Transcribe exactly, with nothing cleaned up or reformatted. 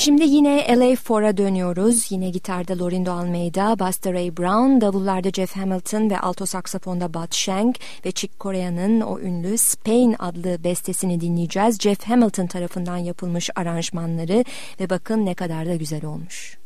Şimdi yine L A four'a dönüyoruz. Yine gitarda Lorindo Almeida, basta Ray Brown, davullarda Jeff Hamilton ve alto saksafonda Bud Shank ve Chick Corea'nın o ünlü Spain adlı bestesini dinleyeceğiz. Jeff Hamilton tarafından yapılmış aranjmanları ve bakın ne kadar da güzel olmuş.